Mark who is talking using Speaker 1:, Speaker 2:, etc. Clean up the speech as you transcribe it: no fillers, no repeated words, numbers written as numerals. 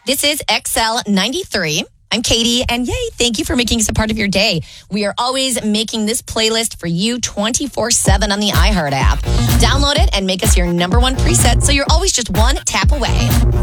Speaker 1: This is XL93. I'm Katie, and yay, thank you for making us a part of your day. We are always making this playlist for you 24/7 on the iHeart app. Download it and make us your number one preset so you're always just one tap away.